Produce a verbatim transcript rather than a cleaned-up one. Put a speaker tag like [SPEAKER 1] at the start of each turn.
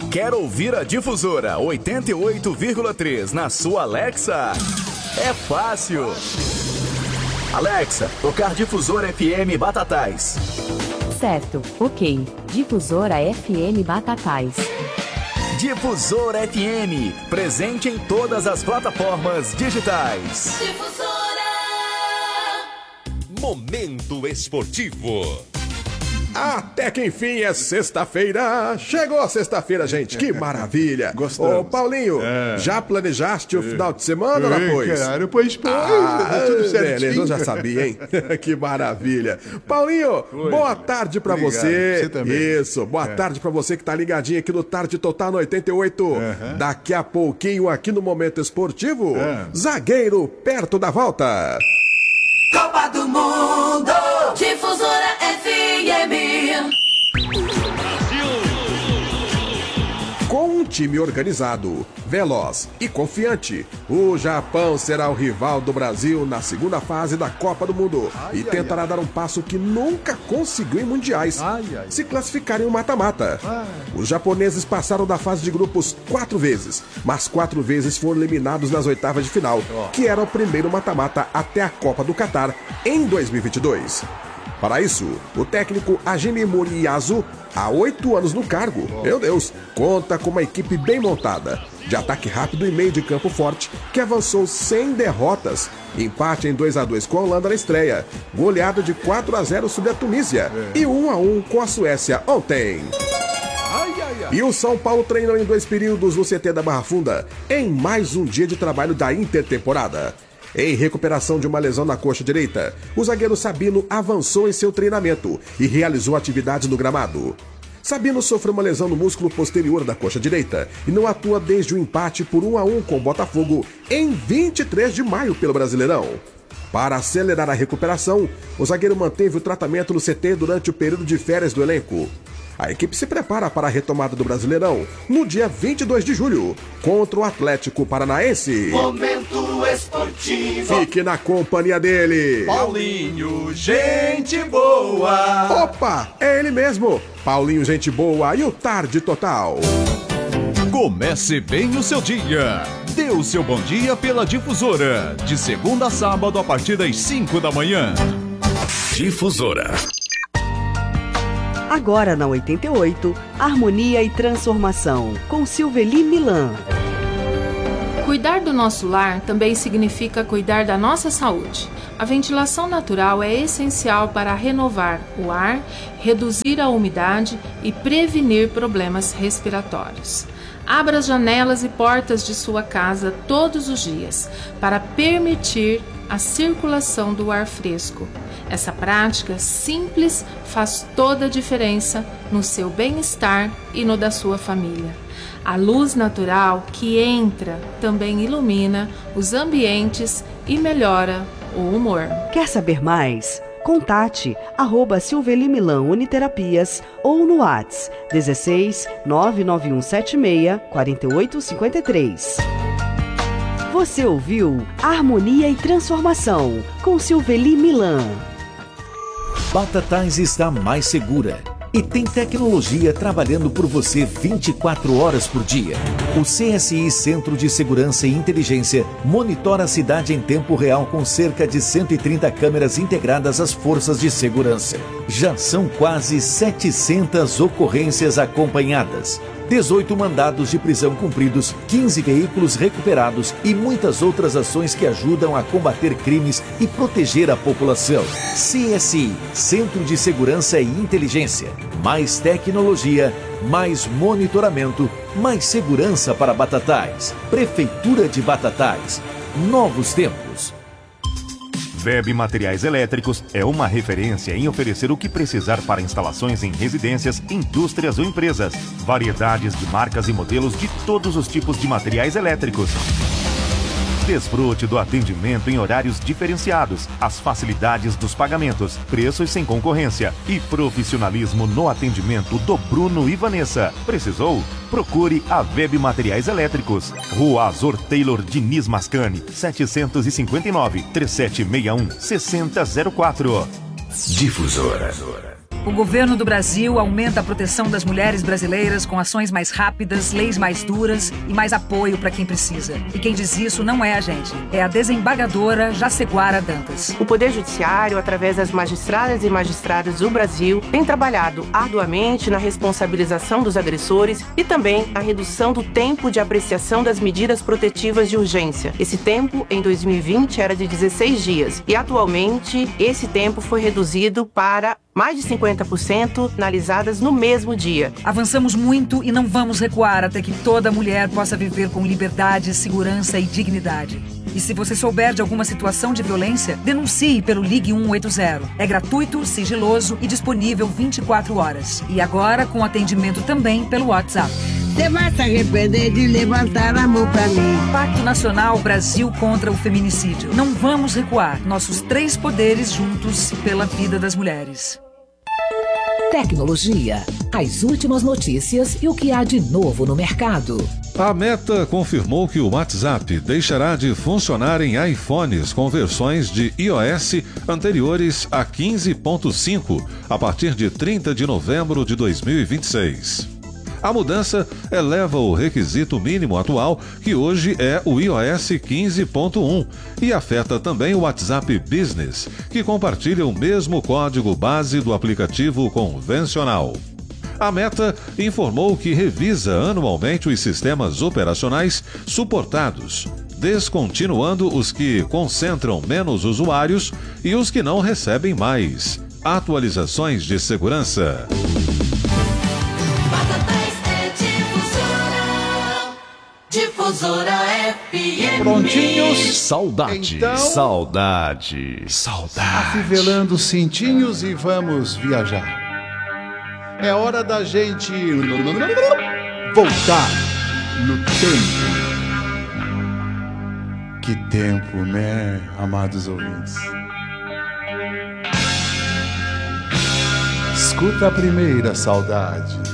[SPEAKER 1] Quer ouvir a Difusora oitenta e oito vírgula três na sua Alexa? É fácil. Alexa, tocar Difusora F M Batatais.
[SPEAKER 2] Certo, ok. Difusora F M Batatais.
[SPEAKER 1] Difusora F M, presente em todas as plataformas digitais.
[SPEAKER 3] Difusora.
[SPEAKER 4] Momento esportivo.
[SPEAKER 5] Até que enfim é sexta-feira. Chegou a sexta-feira, gente. Que maravilha.
[SPEAKER 6] Gostamos.
[SPEAKER 5] Ô, Paulinho,
[SPEAKER 6] É.
[SPEAKER 5] já planejaste o final de semana, ou
[SPEAKER 6] Ei,
[SPEAKER 5] pois?
[SPEAKER 6] Claro, pois, pois.
[SPEAKER 5] Ah,
[SPEAKER 6] tudo certinho.
[SPEAKER 5] beleza, eu já sabia, hein? Que maravilha. Paulinho,
[SPEAKER 6] Oi.
[SPEAKER 5] boa tarde pra
[SPEAKER 6] Obrigado,
[SPEAKER 5] você.
[SPEAKER 6] você também.
[SPEAKER 5] Isso, boa
[SPEAKER 6] É.
[SPEAKER 5] tarde pra você que tá ligadinho aqui no Tarde Total no oitenta e oito.
[SPEAKER 6] Uhum.
[SPEAKER 5] Daqui a pouquinho aqui no Momento Esportivo,
[SPEAKER 6] É.
[SPEAKER 5] zagueiro perto da volta.
[SPEAKER 3] Copa do Mundo. Difusora F M.
[SPEAKER 5] Com um time organizado, veloz e confiante, o Japão será o rival do Brasil na segunda fase da Copa do Mundo
[SPEAKER 6] Ai,
[SPEAKER 5] e
[SPEAKER 6] ai,
[SPEAKER 5] tentará dar um passo que nunca conseguiu em mundiais,
[SPEAKER 6] Ai, ai.
[SPEAKER 5] se classificar em um mata-mata.
[SPEAKER 6] Ai.
[SPEAKER 5] Os japoneses passaram da fase de grupos quatro vezes, mas quatro vezes foram eliminados nas oitavas de final, que era o primeiro mata-mata até a Copa do Catar em dois mil e vinte e dois. Para isso, o técnico Hajime Moriyasu, há oito anos no cargo, meu Deus, conta com uma equipe bem montada, de ataque rápido e meio de campo forte, que avançou sem derrotas, empate em dois a dois com a Holanda na estreia, goleada de quatro a zero sobre a Tunísia e um a um com a Suécia ontem.
[SPEAKER 6] Ai, ai, ai.
[SPEAKER 5] E o São Paulo treinou em dois períodos no C T da Barra Funda, em mais um dia de trabalho da intertemporada. Em recuperação de uma lesão na coxa direita, o zagueiro Sabino avançou em seu treinamento e realizou atividades no gramado. Sabino sofreu uma lesão no músculo posterior da coxa direita e não atua desde o empate por um a um com o Botafogo em vinte e três de maio pelo Brasileirão. Para acelerar a recuperação, o zagueiro manteve o tratamento no C T durante o período de férias do elenco. A equipe se prepara para a retomada do Brasileirão no dia vinte e dois de julho, contra o Atlético Paranaense.
[SPEAKER 3] Momento esportivo.
[SPEAKER 5] Fique na companhia dele.
[SPEAKER 6] Paulinho, gente boa.
[SPEAKER 5] Opa, é ele mesmo, Paulinho Gente Boa e o Tarde Total.
[SPEAKER 7] Comece bem o seu dia. Dê o seu bom dia pela Difusora, de segunda a sábado a partir das cinco da manhã.
[SPEAKER 4] Difusora.
[SPEAKER 8] Agora na oitenta e oito, Harmonia e Transformação, com Silveli Milan.
[SPEAKER 9] Cuidar do nosso lar também significa cuidar da nossa saúde. A ventilação natural é essencial para renovar o ar, reduzir a umidade e prevenir problemas respiratórios. Abra as janelas e portas de sua casa todos os dias para permitir a circulação do ar fresco. Essa prática simples faz toda a diferença no seu bem-estar e no da sua família. A luz natural que entra também ilumina os ambientes e melhora o humor.
[SPEAKER 8] Quer saber mais? Contate arroba Silveli Milan Uniterapias ou no WhatsApp dezesseis nove nove um sete seis quatro oito cinco três. Você ouviu Harmonia e Transformação com Silveli Milan.
[SPEAKER 10] Batatais está mais segura e tem tecnologia trabalhando por você vinte e quatro horas por dia. O C S I Centro de Segurança e Inteligência monitora a cidade em tempo real com cerca de cento e trinta câmeras integradas às forças de segurança. Já são quase setecentas ocorrências acompanhadas, dezoito mandados de prisão cumpridos, quinze veículos recuperados e muitas outras ações que ajudam a combater crimes e proteger a população. C S I, Centro de Segurança e Inteligência. Mais tecnologia, mais monitoramento, mais segurança para Batatais. Prefeitura de Batatais. Novos tempos.
[SPEAKER 11] Web Materiais Elétricos é uma referência em oferecer o que precisar para instalações em residências, indústrias ou empresas. Variedades de marcas e modelos de todos os tipos de materiais elétricos. Desfrute do atendimento em horários diferenciados, as facilidades dos pagamentos, preços sem concorrência e profissionalismo no atendimento do Bruno e Vanessa. Precisou? Procure a Web Materiais Elétricos. Rua Azor Taylor Diniz Mascani, setecentos e cinquenta e nove, trinta e sete sessenta e um, sessenta zero quatro.
[SPEAKER 4] Difusora.
[SPEAKER 12] O governo do Brasil aumenta a proteção das mulheres brasileiras com ações mais rápidas, leis mais duras e mais apoio para quem precisa. E quem diz isso não é a gente, é a desembargadora Jaceguara Dantas.
[SPEAKER 13] O Poder Judiciário, através das magistradas e magistrados do Brasil, tem trabalhado arduamente na responsabilização dos agressores e também na redução do tempo de apreciação das medidas protetivas de urgência. Esse tempo, em dois mil e vinte, era de dezesseis dias e atualmente esse tempo foi reduzido para mais de cinquenta por cento analisadas no mesmo dia.
[SPEAKER 12] Avançamos muito e não vamos recuar até que toda mulher possa viver com liberdade, segurança e dignidade. E se você souber de alguma situação de violência, denuncie pelo Ligue um oito zero. É gratuito, sigiloso e disponível vinte e quatro horas. E agora com atendimento também pelo WhatsApp.
[SPEAKER 14] Você vai se arrepender de levantar a mão pra mim.
[SPEAKER 12] Pacto Nacional Brasil contra o Feminicídio. Não vamos recuar. Nossos três poderes juntos pela vida das mulheres.
[SPEAKER 15] Tecnologia, as últimas notícias e o que há de novo no mercado.
[SPEAKER 7] A Meta confirmou que o WhatsApp deixará de funcionar em iPhones com versões de iOS anteriores a quinze ponto cinco a partir de trinta de novembro de dois mil e vinte e seis. A mudança eleva o requisito mínimo atual, que hoje é o iOS quinze ponto um, e afeta também o WhatsApp Business, que compartilha o mesmo código base do aplicativo convencional. A Meta informou que revisa anualmente os sistemas operacionais suportados, descontinuando os que concentram menos usuários e os que não recebem mais atualizações de segurança.
[SPEAKER 3] Difusora F M.
[SPEAKER 6] Prontinhos?
[SPEAKER 7] Saudade,
[SPEAKER 6] então,
[SPEAKER 7] saudade, saudade.
[SPEAKER 6] Afivelando os cintinhos e vamos viajar. É hora da gente voltar no tempo. Que tempo, né, amados ouvintes? Escuta a primeira, saudade.